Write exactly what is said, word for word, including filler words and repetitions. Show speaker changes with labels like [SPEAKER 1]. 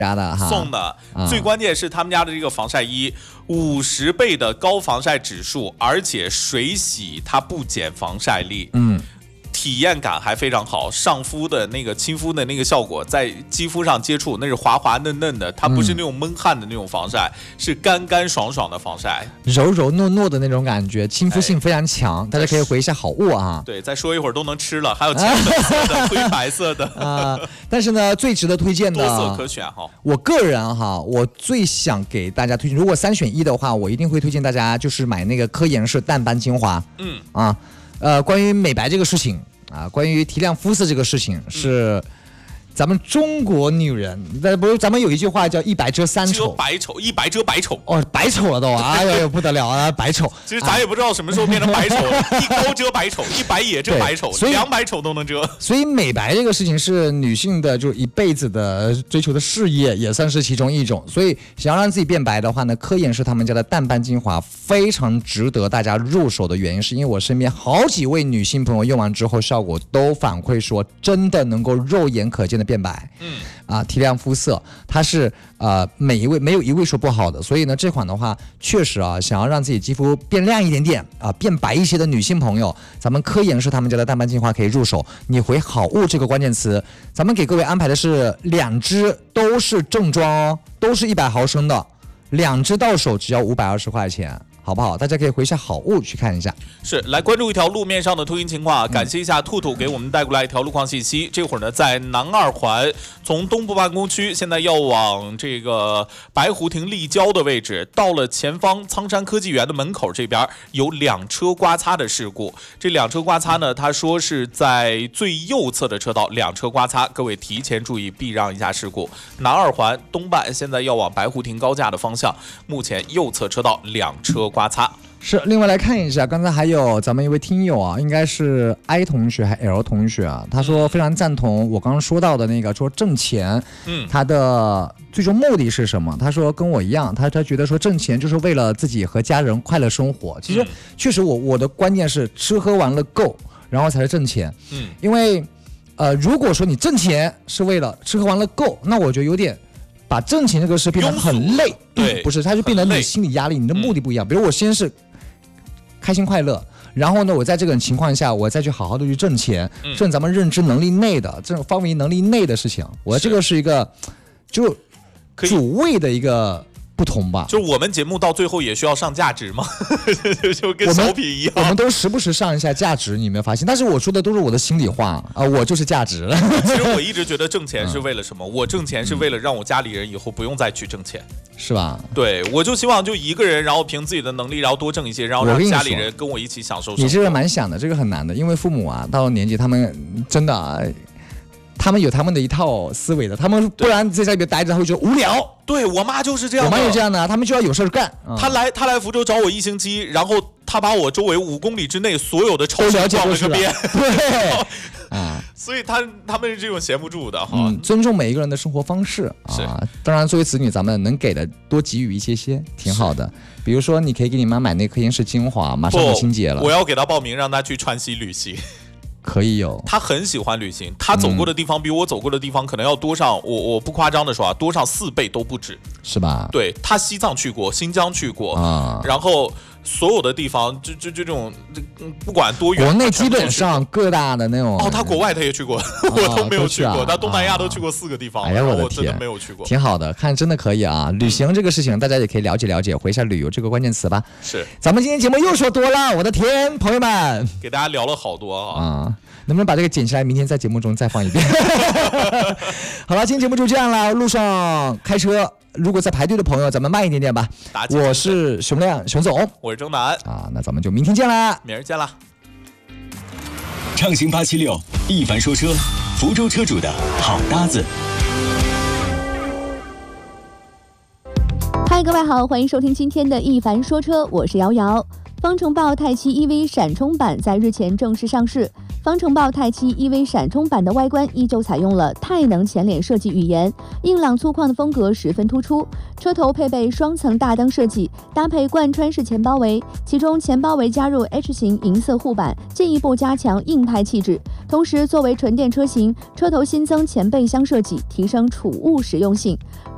[SPEAKER 1] 家的哈，
[SPEAKER 2] 送的、啊。最关键是他们家的这个防晒衣，五十倍的高防晒指数，而且水洗它不减防晒力。
[SPEAKER 1] 嗯。
[SPEAKER 2] 体验感还非常好，上肤的那个亲肤的那个效果，在肌肤上接触那是滑滑嫩嫩的，它不是那种闷汗的那种防晒，嗯、是干干爽爽的防晒，
[SPEAKER 1] 柔柔糯糯的那种感觉，亲肤性非常强，哎、大家可以回一下好物啊。
[SPEAKER 2] 对，再说一会儿都能吃了，还有浅粉色的、灰白色的
[SPEAKER 1] 啊。但是呢，最值得推荐的，
[SPEAKER 2] 多色可选哈。
[SPEAKER 1] 我个人哈，我最想给大家推荐，如果三选一的话，我一定会推荐大家就是买那个科颜氏淡斑精华。
[SPEAKER 2] 嗯
[SPEAKER 1] 啊，呃，关于美白这个事情。啊，关于提亮肤色这个事情是咱们中国女人，那不是咱们有一句话叫一白遮三丑，
[SPEAKER 2] 白丑一白遮百丑
[SPEAKER 1] 哦，白丑了都，哎呦不得了啊，白丑。
[SPEAKER 2] 其实咱也不知道什么时候变成白丑了，啊、一高遮百丑，一白也遮百丑，两百丑都能遮。
[SPEAKER 1] 所以美白这个事情是女性的就是一辈子的追求的事业，也算是其中一种。所以想要让自己变白的话呢，科颜氏他们家的淡斑精华非常值得大家入手的原因，是因为我身边好几位女性朋友用完之后，效果都反馈说，真的能够肉眼可见的变白，
[SPEAKER 2] 嗯
[SPEAKER 1] 啊，提亮肤色，它是呃每一位没有一位说不好的，所以呢这款的话确实啊，想要让自己肌肤变亮一点点啊，变白一些的女性朋友，咱们科颜氏他们家的淡斑精华可以入手。你回好物这个关键词，咱们给各位安排的是两支都是正装哦，都是一百毫升的，两支到手只要五百二十块钱。好不好？大家可以回一下好物去看一下。
[SPEAKER 2] 是，来关注一条路面上的出行情况啊！感谢一下兔兔给我们带过来一条路况信息。这会儿呢，在南二环从东部办公区，现在要往这个白湖亭立交的位置，到了前方苍山科技园的门口这边有两车刮擦的事故。这两车刮擦呢，他说是在最右侧的车道两车刮擦，各位提前注意避让一下事故。南二环东办现在要往白湖亭高架的方向，目前右侧车道两车刮擦。
[SPEAKER 1] 是，另外来看一下，刚才还有咱们一位听友啊，应该是 I 同学还 L 同学啊，他说非常赞同我刚刚说到的那个说挣钱，
[SPEAKER 2] 嗯，
[SPEAKER 1] 他的最终目的是什么？他说跟我一样，他他觉得说挣钱就是为了自己和家人快乐生活。其实、嗯、确实我我的观念是吃喝玩乐够，然后才是挣钱。
[SPEAKER 2] 嗯，
[SPEAKER 1] 因为呃，如果说你挣钱是为了吃喝玩乐够，那我觉得有点。把挣钱这个事变得很累，
[SPEAKER 2] 对，
[SPEAKER 1] 不是，它就变得你心理压力，你的目的不一样。比如我先是开心快乐，然后呢，我在这个情况下，我再去好好的去挣钱，
[SPEAKER 2] 嗯、
[SPEAKER 1] 挣咱们认知能力内的这种范围能力内的事情。我这个是一个就主谓的一个不同吧。
[SPEAKER 2] 就是我们节目到最后也需要上价值吗？就跟小品一样
[SPEAKER 1] 我，我们都时不时上一下价值，你有没有发现？但是我说的都是我的心里话啊、呃，我就是价值。
[SPEAKER 2] 其实我一直觉得挣钱是为了什么？嗯、我挣钱是为了让我家里人以后不用再去挣钱，
[SPEAKER 1] 是吧？
[SPEAKER 2] 对，我就希望就一个人，然后凭自己的能力，然后多挣一些，然后让家里人跟我一起享受生活。
[SPEAKER 1] 你这个蛮想的，这个很难的，因为父母啊，到了年纪，他们真的、啊。他们有他们的一套思维的，他们不然在家里边待着，他会觉得无聊。
[SPEAKER 2] 对，我妈就是这样的，
[SPEAKER 1] 我妈也这样的，他们就要有事干。嗯、
[SPEAKER 2] 她来，她来福州找我一星期，然后她把我周围五公里之内所有的超市逛了个遍。
[SPEAKER 1] 对，啊，
[SPEAKER 2] 所以他他们是这种闲不住的哈、
[SPEAKER 1] 嗯。尊重每一个人的生活方式啊。当然，作为子女，咱们能给的多给予一些些，挺好的。比如说，你可以给你妈买那科颜氏精华，马上母亲节了。
[SPEAKER 2] 我要给她报名，让她去川西旅行。
[SPEAKER 1] 可以有，
[SPEAKER 2] 他很喜欢旅行，他走过的地方比我走过的地方可能要多上，我我不夸张的说啊，多上四倍都不止，
[SPEAKER 1] 是吧？
[SPEAKER 2] 对，他西藏去过，新疆去过
[SPEAKER 1] 啊，
[SPEAKER 2] 然后所有的地方，就就就这种，不管多远，
[SPEAKER 1] 国内基本上各大的那种。
[SPEAKER 2] 哦，他国外他也去过，
[SPEAKER 1] 哦、
[SPEAKER 2] 我都没有去过，
[SPEAKER 1] 啊、
[SPEAKER 2] 他东南亚都去过四个地方，
[SPEAKER 1] 哎呀，我的天，
[SPEAKER 2] 我真的没有去过，
[SPEAKER 1] 挺好的，看真的可以啊！旅行这个事情，大家也可以了解了解，回一下旅游这个关键词吧。
[SPEAKER 2] 是，
[SPEAKER 1] 咱们今天节目又说多了，我的天，朋友们，
[SPEAKER 2] 给大家聊了好多啊。
[SPEAKER 1] 啊能不能把这个剪起来，明天在节目中再放一遍？好了，今天节目就这样了。路上开车，如果在排队的朋友，咱们慢一点点吧。我是熊亮，熊总，
[SPEAKER 2] 我是钟南
[SPEAKER 1] 啊，那咱们就明天见啦，
[SPEAKER 2] 明儿见啦。
[SPEAKER 3] 畅行八七六，一凡说车，福州车主的好搭子。
[SPEAKER 4] 嗨，各位好，欢迎收听今天的一凡说车，我是瑶瑶。方程豹太七 E V 闪充版在日前正式上市。方程豹太七 E V 闪充版的外观依旧采用了太能前脸设计语言，硬朗粗犷的风格十分突出。车头配备双层大灯设计，搭配贯穿式前包围，其中前包围加入 H 型银色护板，进一步加强硬派气质。同时，作为纯电车型，车头新增前备箱设计，提升储物实用性。